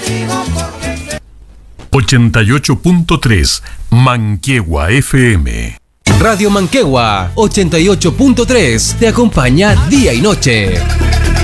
88.3 Manquehue FM. Radio Manquehue 88.3 te acompaña día y noche.